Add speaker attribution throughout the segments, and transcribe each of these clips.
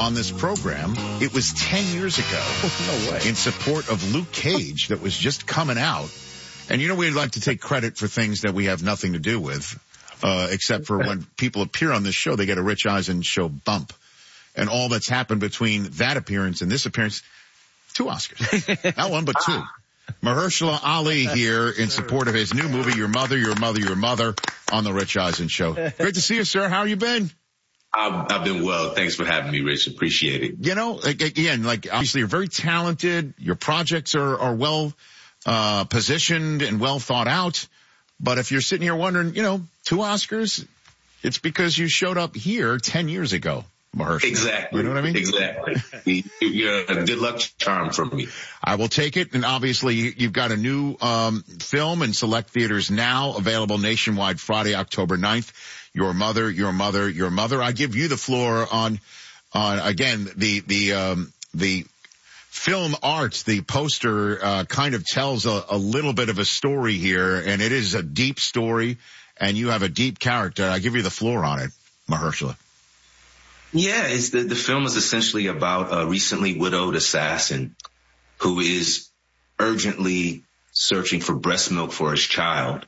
Speaker 1: on this program. It was 10 years ago.
Speaker 2: No way.
Speaker 1: In support of Luke Cage that was just coming out. And we'd like to take credit for things that we have nothing to do with, except for when people appear on this show, they get a Rich Eisen show bump. And all that's happened between that appearance and this appearance, 2 Oscars. Not 1, but 2. Mahershala Ali here in support of his new movie, Your Mother, Your Mother, Your Mother, on the Rich Eisen show. Great to see you, sir. How you been?
Speaker 3: I've been well. Thanks for having me, Rich. Appreciate it.
Speaker 1: Again, obviously you're very talented. Your projects are well positioned and well thought out. But if you're sitting here wondering, 2 Oscars, it's because you showed up here 10 years ago, Mahershala.
Speaker 3: Exactly.
Speaker 1: You know what I mean?
Speaker 3: Exactly. You're a good luck charm for me.
Speaker 1: I will take it. And obviously you've got a new film in select theaters now, available nationwide Friday, October 9th. Your Mother, Your Mother, Your Mother. I give you the floor on again, the film art. The poster kind of tells a little bit of a story here, and it is a deep story, and you have a deep character. I give you the floor on it, Mahershala.
Speaker 3: Yeah, the film is essentially about a recently widowed assassin who is urgently searching for breast milk for his child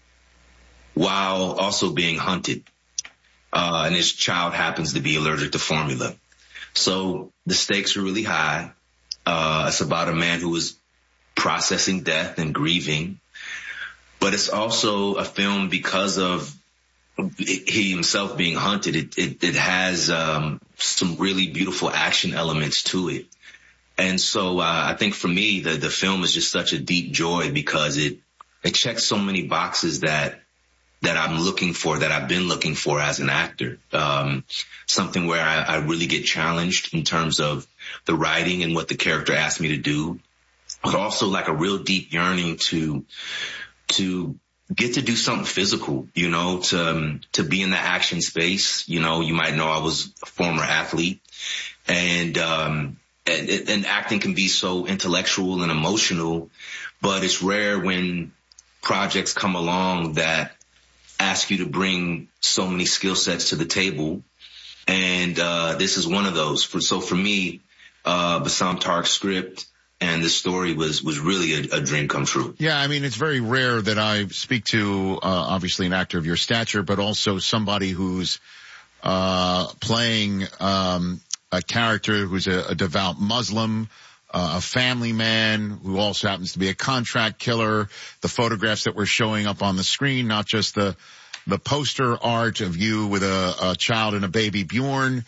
Speaker 3: while also being hunted. And his child happens to be allergic to formula. So the stakes are really high. It's about a man who is processing death and grieving. But it's also a film because of he himself being hunted. It has some really beautiful action elements to it. And so I think for me, the film is just such a deep joy because it checks so many boxes that I'm looking for, that I've been looking for as an actor. Something where I really get challenged in terms of the writing and what the character asked me to do, but also like a real deep yearning to get to do something physical, to be in the action space. You might know I was a former athlete, and acting can be so intellectual and emotional, but it's rare when projects come along that ask you to bring so many skill sets to the table. And this is one of those. So for me, Bassam Tarik's script and the story was really a dream come true.
Speaker 1: Yeah, I mean, it's very rare that I speak to, obviously an actor of your stature, but also somebody who's, playing, a character who's a devout Muslim, a family man who also happens to be a contract killer. The photographs that were showing up on the screen, not just the poster art of you with a child and a baby Bjorn,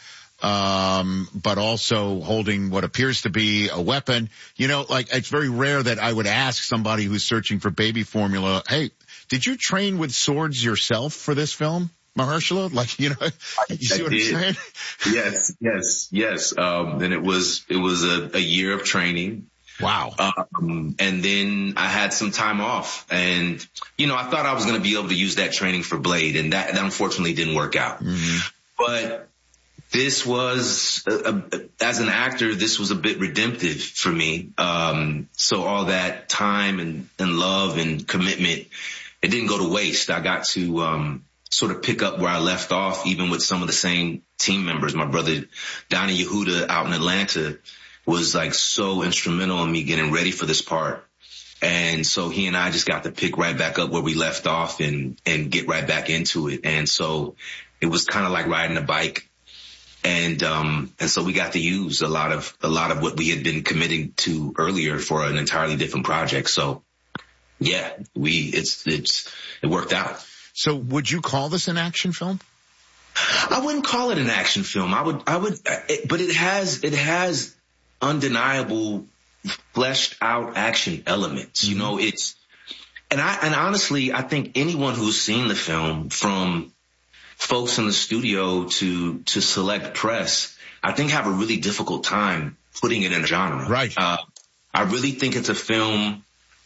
Speaker 1: but also holding what appears to be a weapon. It's very rare that I would ask somebody who's searching for baby formula, hey, did you train with swords yourself for this film, Mahershala? You see what I'm saying?
Speaker 3: Yes. And it was a year of training.
Speaker 1: Wow.
Speaker 3: And then I had some time off, and, I thought I was going to be able to use that training for Blade, and that unfortunately didn't work out. Mm-hmm. But this was, as an actor, this was a bit redemptive for me. So all that time and love and commitment, it didn't go to waste. I got to, sort of pick up where I left off, even with some of the same team members. My brother, Donnie Yehuda, out in Atlanta, was like so instrumental in me getting ready for this part. And so he and I just got to pick right back up where we left off and get right back into it. And so it was kind of like riding a bike. And so we got to use a lot of what we had been committing to earlier for an entirely different project. So yeah, it worked out.
Speaker 1: So would you call this an action film?
Speaker 3: I wouldn't call it an action film. I would, but it has undeniable fleshed out action elements. Mm-hmm. And honestly, I think anyone who's seen the film, from folks in the studio to select press, I think have a really difficult time putting it in a genre.
Speaker 1: Right.
Speaker 3: I really think it's a film.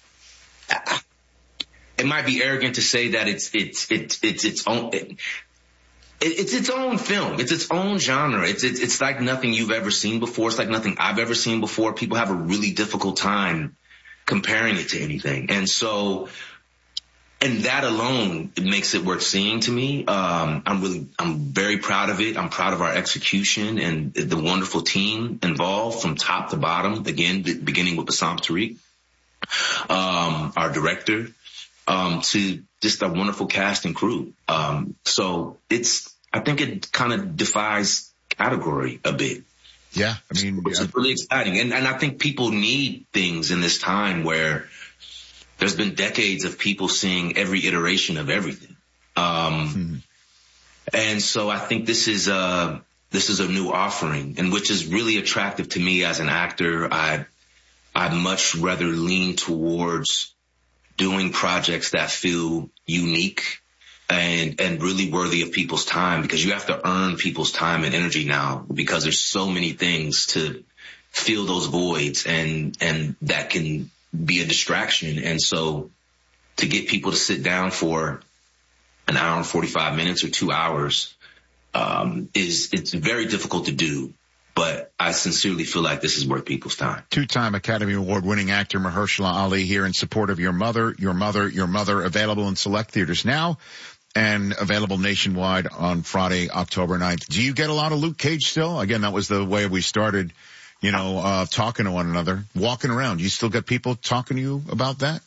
Speaker 3: It might be arrogant to say that it's its own. It's its own film. It's its own genre. It's like nothing you've ever seen before. It's like nothing I've ever seen before. People have a really difficult time comparing it to anything. And And that alone, it makes it worth seeing to me. I'm very proud of it. I'm proud of our execution and the wonderful team involved from top to bottom. Again, beginning with Bassam Tariq, our director, to just a wonderful cast and crew. So I think it kind of defies category a bit.
Speaker 1: Yeah. I mean,
Speaker 3: it's really exciting. And I think people need things in this time where there's been decades of people seeing every iteration of everything. And so I think this is a new offering, and which is really attractive to me as an actor. I'd much rather lean towards doing projects that feel unique and really worthy of people's time, because you have to earn people's time and energy now, because there's so many things to fill those voids, and that can be a distraction. And so to get people to sit down for an hour and 45 minutes or 2 hours, it's very difficult to do. But I sincerely feel like this is worth people's time.
Speaker 1: Two-time Academy Award-winning actor Mahershala Ali here in support of Your Mother, Your Mother, Your Mother, available in select theaters now and available nationwide on Friday, October 9th. Do you get a lot of Luke Cage still? Again, that was the way we started, talking to one another, walking around. You still get people talking to you about that?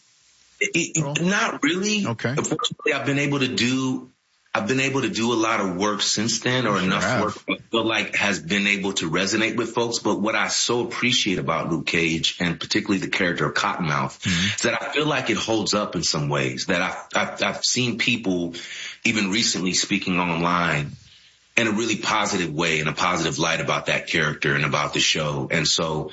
Speaker 3: Not really.
Speaker 1: Okay.
Speaker 3: Unfortunately, I've been able to do a lot of work since then, or enough work I feel like has been able to resonate with folks. But what I so appreciate about Luke Cage, and particularly the character of Cottonmouth, is that I feel like it holds up in some ways. That I've seen people even recently speaking online in a really positive way, in a positive light about that character and about the show. And so,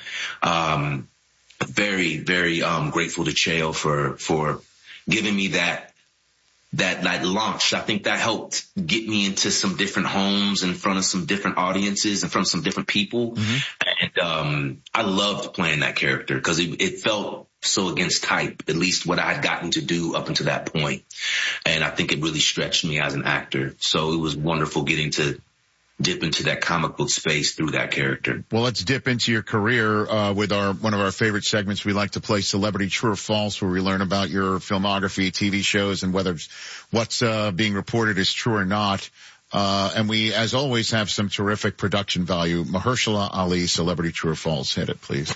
Speaker 3: very, very, grateful to Chael for giving me that launch. I think that helped get me into some different homes in front of some different audiences and from some different people. And, I loved playing that character because it felt so against type, at least what I had gotten to do up until that point. And I think it really stretched me as an actor. So it was wonderful getting to dip into that comic book space through that character.
Speaker 1: Well, let's dip into your career with one of our favorite segments. We like to play Celebrity True or False, where we learn about your filmography, TV shows, and whether what's being reported is true or not. And we, as always, have some terrific production value. Mahershala Ali, Celebrity True or False. Hit it, please.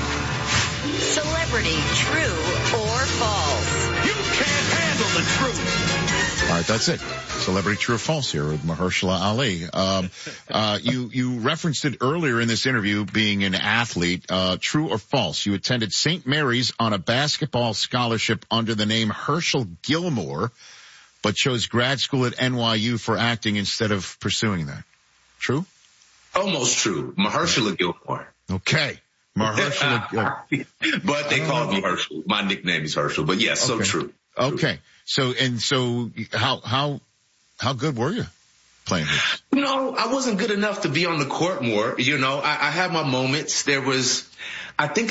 Speaker 2: Celebrity True or False.
Speaker 4: You can't handle the truth.
Speaker 1: All right, that's it. Celebrity True or False here with Mahershala Ali. You referenced it earlier in this interview, being an athlete. True or false? You attended St. Mary's on a basketball scholarship under the name Herschel Gilmore, but chose grad school at NYU for acting instead of pursuing that. True?
Speaker 3: Almost true. Mahershala Gilmore.
Speaker 1: Okay. Mahershala Gilmore.
Speaker 3: But they called me Herschel. My nickname is Herschel. But yes, so true.
Speaker 1: Okay. So how good were you playing this?
Speaker 3: I wasn't good enough to be on the court more. I had my moments. I think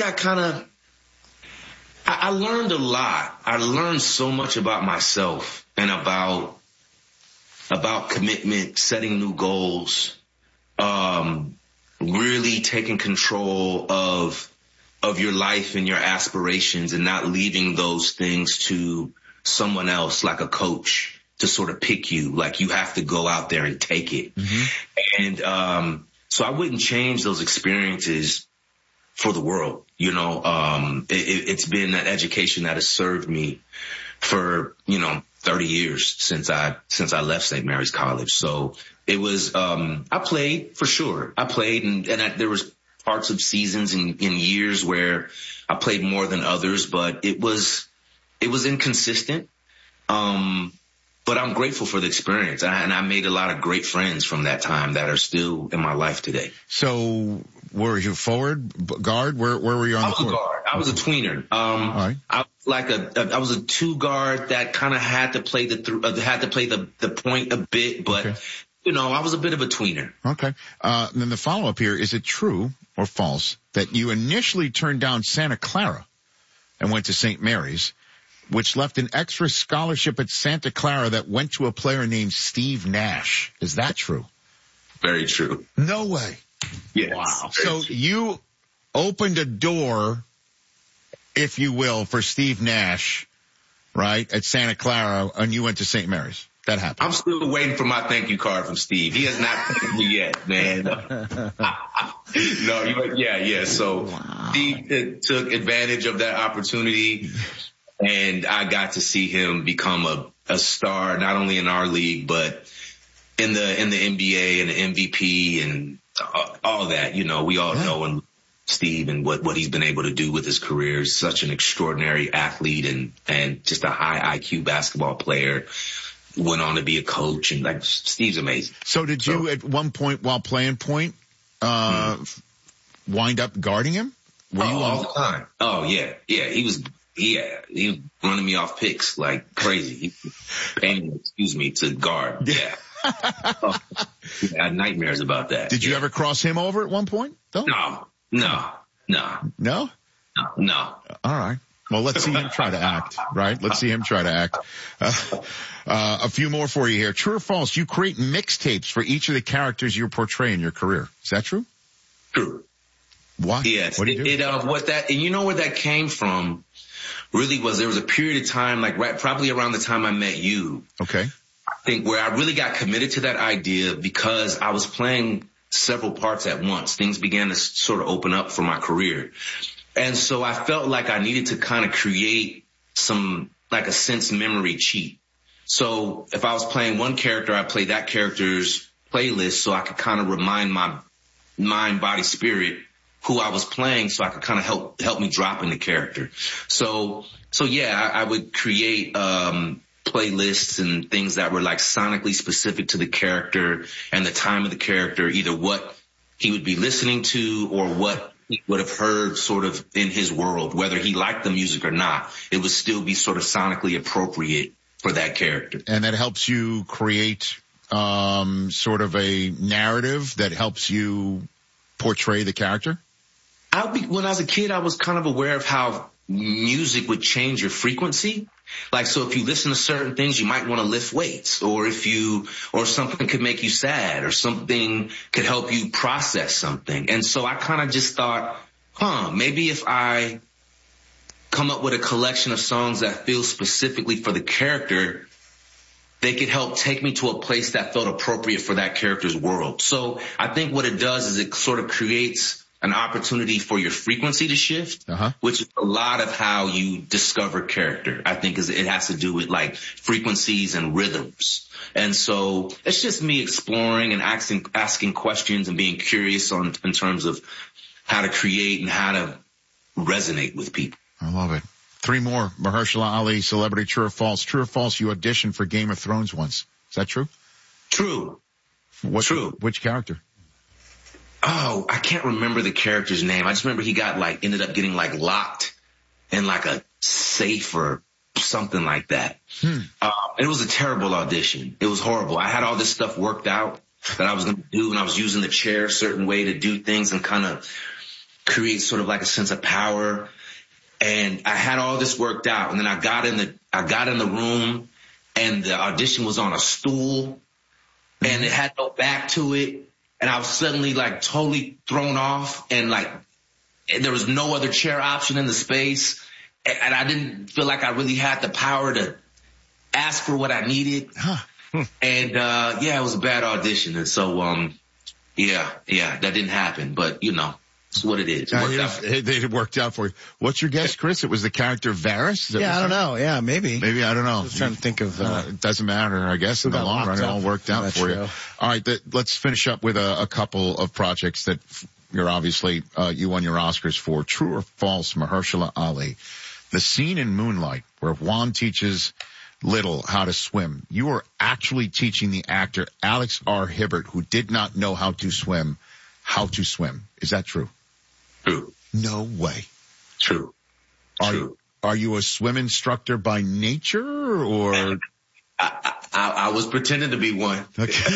Speaker 3: I learned a lot. I learned so much about myself and about commitment, setting new goals, really taking control of your life and your aspirations, and not leaving those things to someone else, like a coach, to sort of pick you. Like, you have to go out there and take it. And so I wouldn't change those experiences for the world. It's been an education that has served me for 30 years since I left St. Mary's College. So it was I played, for sure. I played, and there was parts of seasons and in years where I played more than others, but it was inconsistent. But I'm grateful for the experience, and I made a lot of great friends from that time that are still in my life today.
Speaker 1: So were you forward, guard? Where were you on the court?
Speaker 3: I was a guard. I was a tweener.
Speaker 1: All right.
Speaker 3: I was a two guard that kind of had to play the point a bit, but okay. I was a bit of a tweener.
Speaker 1: Okay. And then the follow up here, is it true or false that you initially turned down Santa Clara and went to St. Mary's, which left an extra scholarship at Santa Clara that went to a player named Steve Nash? Is that true?
Speaker 3: Very true.
Speaker 1: No way.
Speaker 3: Yes.
Speaker 1: Wow. So you opened a door, if you will, for Steve Nash right, at Santa Clara, and you went to St. Mary's. That happened.
Speaker 3: I'm still waiting for my thank you card from Steve. He has not thanked me yet, man. Yeah. So Steve took advantage of that opportunity, and I got to see him become a star, not only in our league, but in the NBA and the MVP and all that. You know, we all know Steve and what he's been able to do with his career. He's such an extraordinary athlete and just a high IQ basketball player. Went on to be a coach, and like Steve's amazing.
Speaker 1: So did you at one point while playing point wind up guarding him? Were you
Speaker 3: all the time? Oh yeah. He was running me off picks like crazy. He paying me to guard. Yeah. I had nightmares about that.
Speaker 1: Did you ever cross him over at one point? Though?
Speaker 3: No.
Speaker 1: No. All right. Well, let's see him try to act, right? Let's see him try to act. A few more for you here. True or false? You create mixtapes for each of the characters you portray in your career. Is that true?
Speaker 3: True.
Speaker 1: Why?
Speaker 3: Yes.
Speaker 1: What do you do?
Speaker 3: And you know where that came from really was there was a period of time, like probably around the time I met you.
Speaker 1: Okay.
Speaker 3: I think where I really got committed to that idea because I was playing several parts at once. Things began to sort of open up for my career. And so I felt like I needed to kind of create like a sense memory cheat. So if I was playing one character, I played that character's playlist so I could kind of remind my mind, body, spirit who I was playing so I could kind of help me drop into character. So yeah, I would create, playlists and things that were like sonically specific to the character and the time of the character, either what he would be listening to or what he would have heard sort of in his world, whether he liked the music or not. It would still be sort of sonically appropriate for that character.
Speaker 1: And that helps you create sort of a narrative that helps you portray the character?
Speaker 3: When I was a kid, I was kind of aware of how music would change your frequency. Like, so if you listen to certain things, you might want to lift weights, or something could make you sad, or something could help you process something. And so I kind of just thought, maybe if I come up with a collection of songs that feel specifically for the character, they could help take me to a place that felt appropriate for that character's world. So I think what it does is it sort of creates an opportunity for your frequency to shift, which is a lot of how you discover character. I think it has to do with like frequencies and rhythms. And so it's just me exploring and asking questions and being curious in terms of how to create and how to resonate with people.
Speaker 1: I love it. 3 more. Mahershala Ali, celebrity, true or false? True or false? You auditioned for Game of Thrones once. Is that true?
Speaker 3: True.
Speaker 1: True. Which character?
Speaker 3: Oh, I can't remember the character's name. I just remember he ended up getting locked in like a safe or something like that. It was a terrible audition. It was horrible. I had all this stuff worked out that I was going to do, and I was using the chair a certain way to do things and kind of create sort of like a sense of power. And I had all this worked out, and then I got in the room, and the audition was on a stool, and it had no back to it. And I was suddenly totally thrown off, and there was no other chair option in the space. And I didn't feel like I really had the power to ask for what I needed. And, it was a bad audition. And so, that didn't happen, but it's what it is.
Speaker 1: It worked out for you. What's your guess, Chris? It was the character Varys?
Speaker 5: I don't know. Yeah, maybe.
Speaker 1: Maybe, I don't know.
Speaker 5: I was trying to think of,
Speaker 1: it doesn't matter, I guess, in the long run. It all worked out for you. All right, let's finish up with a couple of projects that you're obviously, you won your Oscars for. True or false, Mahershala Ali? The scene in Moonlight where Juan teaches Little how to swim. You are actually teaching the actor Alex R. Hibbert, who did not know how to swim. Is that true?
Speaker 3: True.
Speaker 1: No way.
Speaker 3: True.
Speaker 1: Are you a swim instructor by nature, or?
Speaker 3: I was pretending to be one.
Speaker 1: Okay.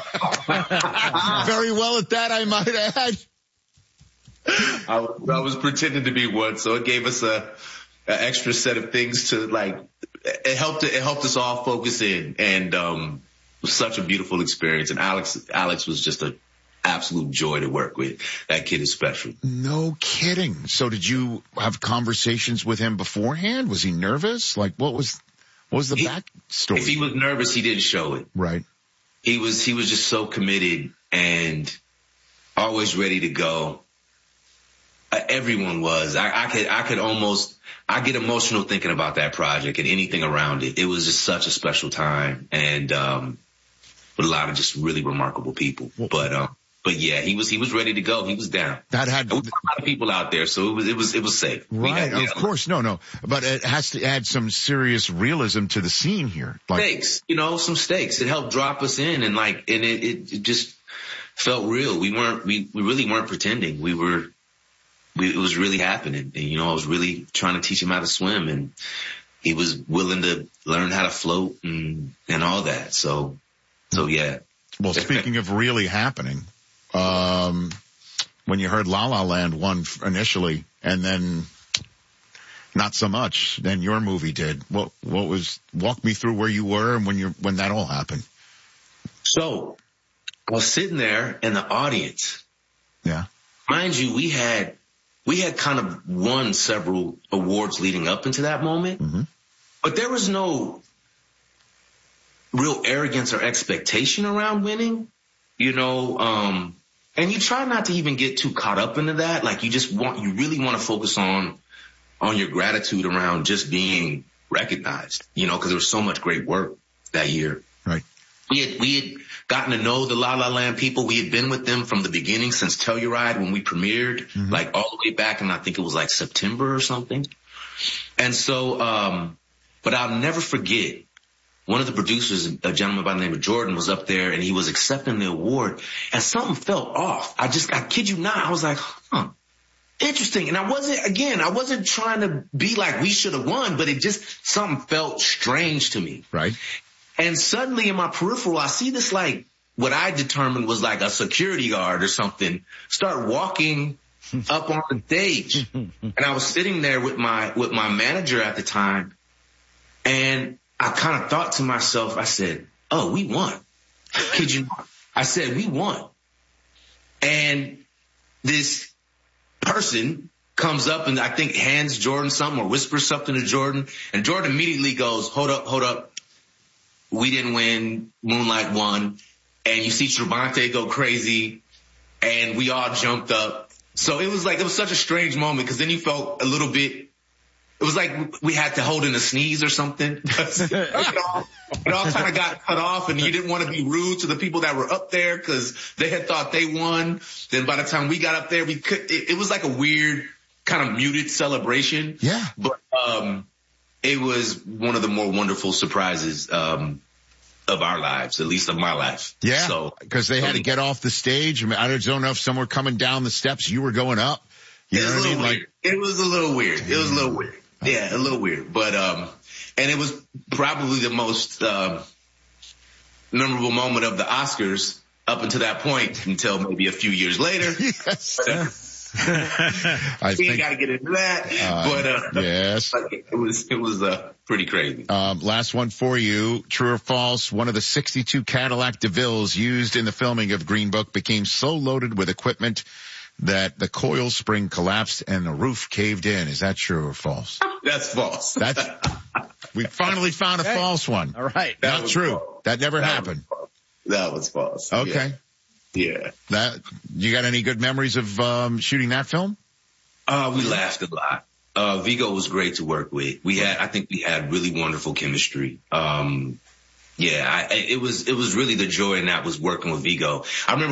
Speaker 1: Very well at that, I might add.
Speaker 3: I was pretending to be one, so it gave us an extra set of things to it helped us all focus in, and it was such a beautiful experience. And Alex was just an absolute joy to work with. That kid is special.
Speaker 1: No kidding. So did you have conversations with him beforehand? Was he nervous? What was What was the backstory?
Speaker 3: If he was nervous, he didn't show it.
Speaker 1: Right.
Speaker 3: He was just so committed and always ready to go. Everyone was. I get emotional thinking about that project and anything around it. It was just such a special time, and with a lot of just really remarkable people. But yeah, he was ready to go. He was down.
Speaker 1: That had
Speaker 3: a lot of people out there, so it was safe.
Speaker 1: Right, of course, no, but it has to add some serious realism to the scene here. Like,
Speaker 3: stakes, some stakes. It helped drop us in, and it just felt real. We really weren't pretending. It was really happening. And, I was really trying to teach him how to swim, and he was willing to learn how to float and all that. So yeah.
Speaker 1: Well, speaking of really happening, when you heard La La Land won initially and then not so much, then your movie did. Walk me through where you were and when that all happened.
Speaker 3: So I was sitting there in the audience.
Speaker 1: Yeah.
Speaker 3: Mind you, we had kind of won several awards leading up into that moment, mm-hmm. but there was no real arrogance or expectation around winning, and you try not to even get too caught up into that. Like you really want to focus on your gratitude around just being recognized, cause there was so much great work that year.
Speaker 1: Right.
Speaker 3: We had gotten to know the La La Land people. We had been with them from the beginning since Telluride when we premiered, mm-hmm. like all the way back in, I think it was like September or something. And so, but I'll never forget, one of the producers, a gentleman by the name of Jordan, was up there and he was accepting the award and something felt off. I kid you not, I was like, interesting. And I wasn't trying to be like we should have won, but something felt strange to me.
Speaker 1: Right.
Speaker 3: And suddenly in my peripheral, I see this like what I determined was like a security guard or something start walking up on the stage. And I was sitting there with my manager at the time. And I kind of thought to myself, I said, oh, we won. Kid you not? I said, we won. And this person comes up and I think hands Jordan something or whispers something to Jordan. And Jordan immediately goes, hold up. We didn't win. Moonlight won. And you see Trevante go crazy and we all jumped up. So it was such a strange moment because then you felt a little bit, it was like we had to hold in a sneeze or something. it all kind of got cut off and you didn't want to be rude to the people that were up there because they had thought they won. Then by the time we got up there, it was like a weird kind of muted celebration.
Speaker 1: Yeah.
Speaker 3: But, it was one of the more wonderful surprises, of our lives, at least of my life.
Speaker 1: Yeah. So, cause they had to get off the stage. I mean, I don't know if some were coming down the steps, you were going up. You know what I mean? Like,
Speaker 3: it was a little weird. Yeah, a little weird. But, and it was probably the most, memorable moment of the Oscars up until that point until maybe a few years later.
Speaker 1: Yes.
Speaker 3: We got to get into that.
Speaker 1: Yes.
Speaker 3: But it was pretty crazy.
Speaker 1: Last one for you. True or false? One of the 62 Cadillac DeVilles used in the filming of Green Book became so loaded with equipment that the coil spring collapsed and the roof caved in. Is that true or false?
Speaker 3: That's false.
Speaker 1: We finally found a false one.
Speaker 5: All right.
Speaker 1: Not true. False. That never happened.
Speaker 3: That was false.
Speaker 1: Okay.
Speaker 3: Yeah.
Speaker 1: You got any good memories of shooting that film?
Speaker 3: We laughed a lot. Viggo was great to work with. I think we had really wonderful chemistry. It was really the joy in that was working with Viggo. I remember